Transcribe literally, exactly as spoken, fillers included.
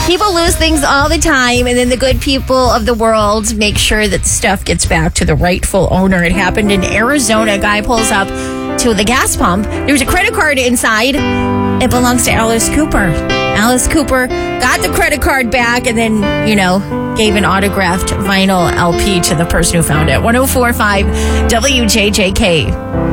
People lose things all the time, and then the good people of the world make sure that stuff gets back to the rightful owner. It happened in Arizona. A guy pulls up to the gas pump. There's a credit card inside. It belongs to Alice Cooper. Alice Cooper got the credit card back and then, you know, gave an autographed vinyl L P to the person who found it. one oh four point five W J J K.